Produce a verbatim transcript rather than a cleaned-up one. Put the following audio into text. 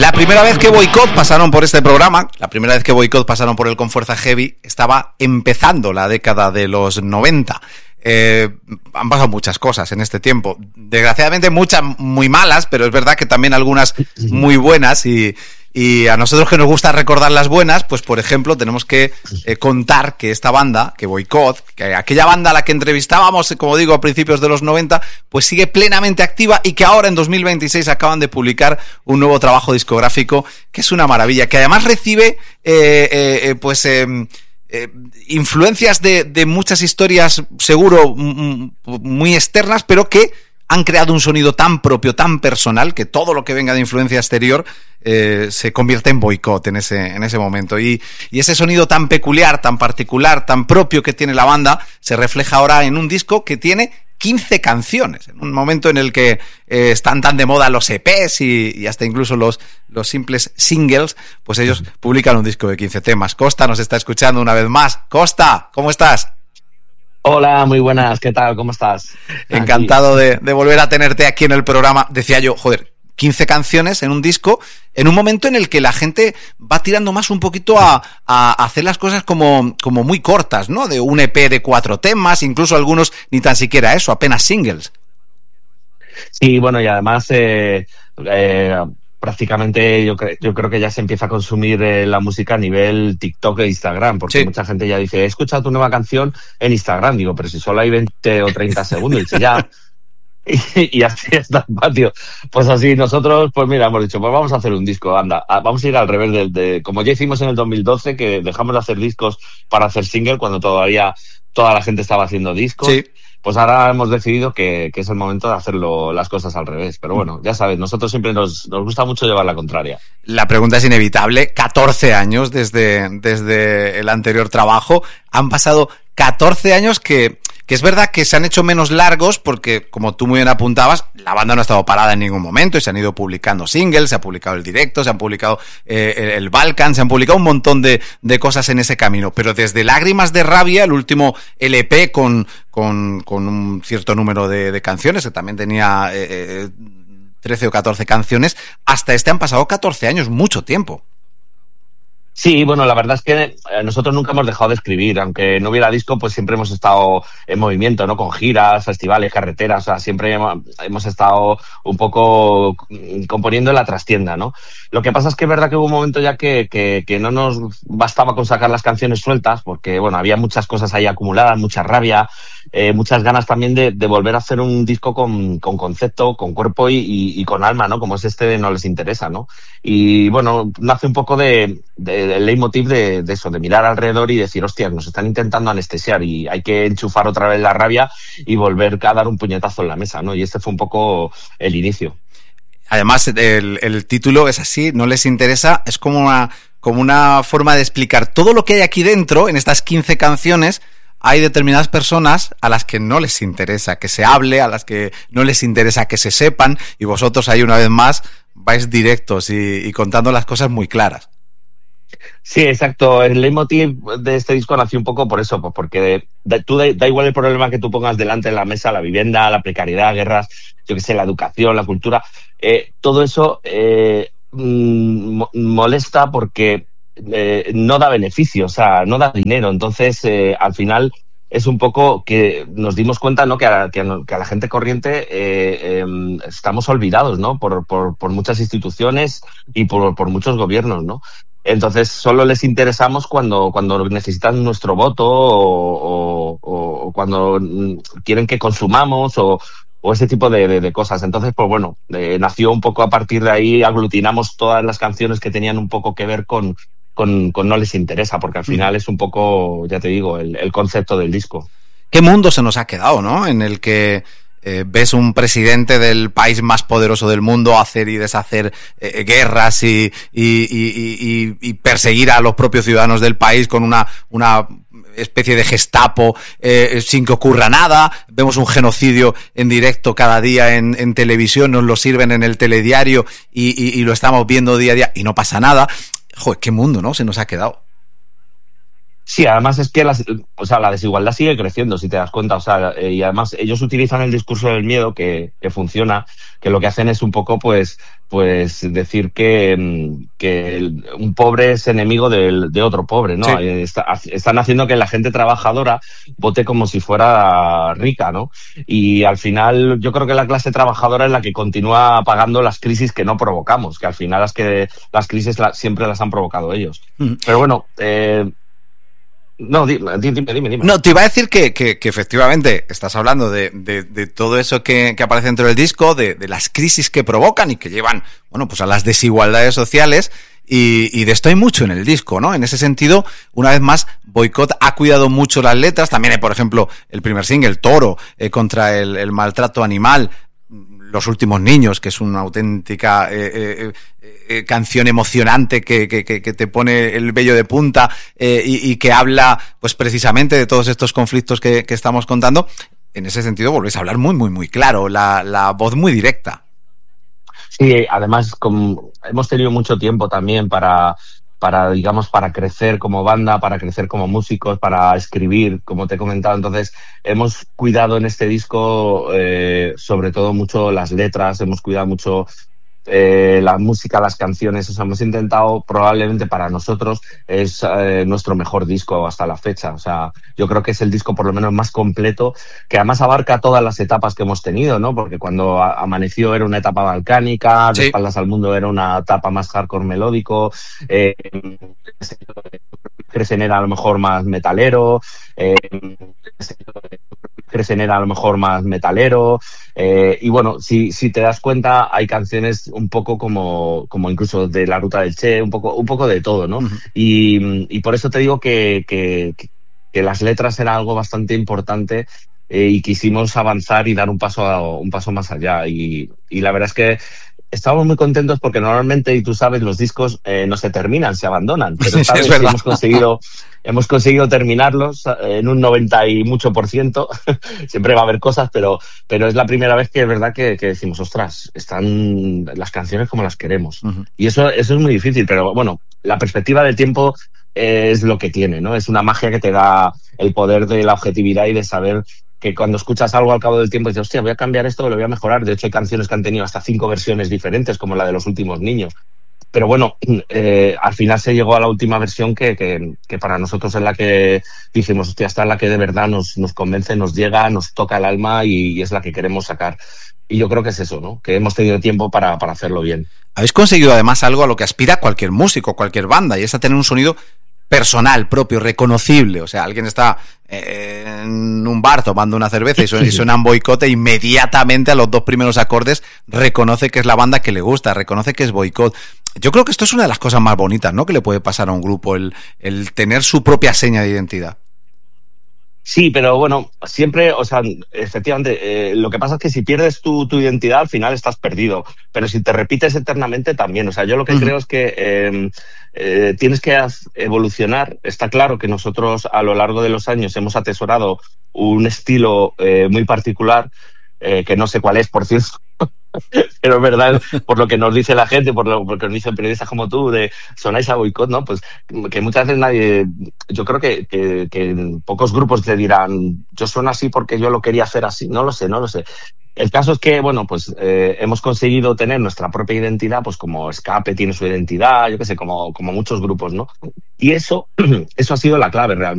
La primera vez que Boicot pasaron por este programa, la primera vez que Boicot pasaron por el Con Fuerza Heavy, estaba empezando la década de los noventa. Eh, han pasado muchas cosas en este tiempo. Desgraciadamente muchas muy malas, pero es verdad que también algunas muy buenas y... Y a nosotros que nos gusta recordar las buenas, pues por ejemplo tenemos que eh, contar que esta banda, que Boicot, que aquella banda a la que entrevistábamos, como digo, a principios de los noventa, pues sigue plenamente activa y que ahora en dos mil veintiséis acaban de publicar un nuevo trabajo discográfico que es una maravilla, que además recibe eh, eh, pues eh, eh, influencias de, de muchas historias seguro m- muy externas, pero que han creado un sonido tan propio, tan personal, que todo lo que venga de influencia exterior eh, se convierte en Boicot en ese, en ese momento. Y, y ese sonido tan peculiar, tan particular, tan propio que tiene la banda, se refleja ahora en un disco que tiene quince canciones, en un momento en el que eh, están tan de moda los E Pes y, y hasta incluso los, los simples singles, pues ellos publican un disco de quince temas. Costa nos está escuchando una vez más. Costa, ¿cómo estás? Hola, muy buenas, ¿qué tal? ¿Cómo estás? Encantado de, de volver a tenerte aquí en el programa. Decía yo, joder, quince canciones en un disco, en un momento en el que la gente va tirando más un poquito a, a hacer las cosas como, como muy cortas, ¿no? De un E Pe de cuatro temas, incluso algunos ni tan siquiera eso, apenas singles. Sí, bueno, y además... Eh, eh, prácticamente yo, cre- yo creo que ya se empieza a consumir eh, la música a nivel TikTok e Instagram, porque Sí. mucha gente ya dice, he escuchado tu nueva canción en Instagram, digo, pero si solo hay veinte o treinta segundos, y dice, ya, y, y así está el patio. Pues así, nosotros, pues mira, hemos dicho, pues vamos a hacer un disco, anda, a- vamos a ir al revés del, de, como ya hicimos en el dos mil doce, que dejamos de hacer discos para hacer single, cuando todavía toda la gente estaba haciendo discos. Sí. Pues ahora hemos decidido que, que es el momento de hacerlo las cosas al revés. Pero bueno, ya sabes, nosotros siempre nos, nos gusta mucho llevar la contraria. La pregunta es inevitable. catorce años desde, desde el anterior trabajo. Han pasado catorce años que, que es verdad que se han hecho menos largos porque, como tú muy bien apuntabas, la banda no ha estado parada en ningún momento y se han ido publicando singles, se ha publicado el directo, se han publicado eh, el, el Balkan, se han publicado un montón de, de cosas en ese camino. Pero desde Lágrimas de Rabia, el último L P con, con, con un cierto número de, de canciones, que también tenía eh, trece o catorce canciones, hasta este han pasado catorce años, mucho tiempo. Sí, bueno, la verdad es que nosotros nunca hemos dejado de escribir, aunque no hubiera disco, pues siempre hemos estado en movimiento, ¿no? Con giras, festivales, carreteras, o sea, siempre hemos estado un poco componiendo en la trastienda, ¿no? Lo que pasa es que es verdad que hubo un momento ya que, que, que no nos bastaba con sacar las canciones sueltas, porque, bueno, había muchas cosas ahí acumuladas, mucha rabia, eh, muchas ganas también de, de volver a hacer un disco con, con concepto, con cuerpo y, y, y con alma, ¿no? Como es este de No Les Interesa, ¿no? Y, bueno, nace un poco de... de el leitmotiv de, de eso, de mirar alrededor y decir, hostia, nos están intentando anestesiar y hay que enchufar otra vez la rabia y volver a dar un puñetazo en la mesa, ¿no? Y este fue un poco el inicio. Además, el, el título es así, No Les Interesa, es como una, como una forma de explicar todo lo que hay aquí dentro, en estas quince canciones. Hay determinadas personas a las que no les interesa que se hable, a las que no les interesa que se sepan, y vosotros ahí una vez más vais directos y, y contando las cosas muy claras. Sí, exacto. El leitmotiv de este disco nació un poco por eso, pues porque da, tú da, da igual el problema que tú pongas delante de la mesa, la vivienda, la precariedad, guerras, yo qué sé, la educación, la cultura, eh, todo eso eh, mm, molesta porque eh, no da beneficio, o sea, no da dinero. Entonces, eh, al final es un poco que nos dimos cuenta, ¿no? Que a, que a, que a la gente corriente eh, eh, estamos olvidados, ¿no? Por, por, por muchas instituciones y por, por muchos gobiernos, ¿no? Entonces solo les interesamos cuando, cuando necesitan nuestro voto o, o, o cuando quieren que consumamos o, o ese tipo de, de, de cosas. Entonces, pues bueno, eh, nació un poco a partir de ahí, aglutinamos todas las canciones que tenían un poco que ver con, con, con No Les Interesa, porque al final es un poco, ya te digo, el, el concepto del disco. ¿Qué mundo se nos ha quedado, no? En el que Eh, ves un presidente del país más poderoso del mundo hacer y deshacer eh, guerras y, y, y, y, y perseguir a los propios ciudadanos del país con una, una especie de Gestapo eh, sin que ocurra nada. Vemos un genocidio en directo cada día en, en televisión, nos lo sirven en el telediario y, y, y lo estamos viendo día a día y no pasa nada. Joder, qué mundo, ¿no? Se nos ha quedado. Sí, además es que las, o sea, la desigualdad sigue creciendo, si te das cuenta. O sea, eh, y además ellos utilizan el discurso del miedo que, que funciona, que lo que hacen es un poco, pues, pues decir que, mm, que el- un pobre es enemigo del, de otro pobre, ¿no? Sí. Eh, está- están haciendo que la gente trabajadora vote como si fuera rica, ¿no? Y al final yo creo que la clase trabajadora es la que continúa pagando las crisis que no provocamos, que al final las que las crisis la- siempre las han provocado ellos. Mm. Pero bueno, eh, no, dime, dime, dime, dime. No, te iba a decir que, que, que efectivamente estás hablando de, de, de todo eso que, que aparece dentro del disco, de, de las crisis que provocan y que llevan, bueno, pues a las desigualdades sociales, y, y de esto hay mucho en el disco, ¿no? En ese sentido, una vez más, Boicot ha cuidado mucho las letras. También hay, por ejemplo, el primer single, Toro, eh, contra el, el maltrato animal. Los últimos niños, que es una auténtica eh, eh, eh, canción emocionante que, que, que te pone el vello de punta, eh, y, y que habla pues precisamente de todos estos conflictos que, que estamos contando. En ese sentido volvéis a hablar muy, muy, muy claro, la, la voz muy directa. Sí, además como hemos tenido mucho tiempo también para, para, digamos, para crecer como banda, para crecer como músicos, para escribir, como te he comentado. Entonces, hemos cuidado en este disco, eh, sobre todo mucho las letras, hemos cuidado mucho eh, la música, las canciones. O sea, hemos intentado, probablemente para nosotros, es eh, nuestro mejor disco hasta la fecha. O sea, yo creo que es el disco por lo menos más completo, que además abarca todas las etapas que hemos tenido, ¿no? Porque cuando a- Amaneció era una etapa balcánica, De Sí. espaldas al mundo era una etapa más hardcore melódico, eh, Crecen era a lo mejor más metalero, eh, Crecen era a lo mejor más metalero, eh, y bueno, si, si te das cuenta, hay canciones un poco como, como incluso de La Ruta del Che, un poco, un poco de todo, ¿no? Uh-huh. Y, y por eso te digo que, que, que las letras era algo bastante importante, eh, y quisimos avanzar y dar un paso, a, un paso más allá. Y, y la verdad es que estamos muy contentos porque normalmente, y tú sabes, los discos eh, no se terminan, se abandonan. Pero esta Es vez verdad. hemos conseguido, hemos conseguido terminarlos eh, en un noventa y mucho por ciento. Siempre va a haber cosas, pero, pero es la primera vez que es verdad que, que decimos, ostras, están las canciones como las queremos. Uh-huh. Y eso, eso es muy difícil, pero bueno, la perspectiva del tiempo es lo que tiene, ¿no? Es una magia que te da el poder de la objetividad y de saber que cuando escuchas algo al cabo del tiempo dices, hostia, voy a cambiar esto, lo voy a mejorar. De hecho, hay canciones que han tenido hasta cinco versiones diferentes, como la de Los Últimos Niños. Pero bueno, eh, al final se llegó a la última versión que, que, que para nosotros es la que dijimos, hostia, esta es la que de verdad nos, nos convence, nos llega, nos toca el alma y, y es la que queremos sacar. Y yo creo que es eso, ¿no? Que hemos tenido tiempo para, para hacerlo bien. Habéis conseguido además algo a lo que aspira cualquier músico, cualquier banda, y es a tener un sonido personal, propio, reconocible. O sea, alguien está eh, en un bar tomando una cerveza y suena, y suena un Boicot, e inmediatamente a los dos primeros acordes reconoce que es la banda que le gusta, reconoce que es Boicot. Yo creo que esto es una de las cosas más bonitas, ¿no?, que le puede pasar a un grupo, el, el tener su propia seña de identidad. Sí, pero bueno, siempre, o sea, efectivamente, eh, lo que pasa es que si pierdes tu, tu identidad, al final estás perdido. Pero si te repites eternamente, también. O sea, yo lo que uh-huh. creo es que eh, eh, tienes que evolucionar. Está claro que nosotros a lo largo de los años hemos atesorado un estilo eh, muy particular, eh, que no sé cuál es, por cierto. Pero es verdad, por lo que nos dice la gente, por lo, por lo que nos dicen periodistas como tú, de sonáis a Boicot, ¿no? Pues que muchas veces nadie, yo creo que, que, que pocos grupos te dirán, yo sueno así porque yo lo quería hacer así. No lo sé, no lo sé. El caso es que, bueno, pues eh, hemos conseguido tener nuestra propia identidad, pues como Escape tiene su identidad, yo qué sé, como, como muchos grupos, ¿no? Y eso, eso ha sido la clave realmente.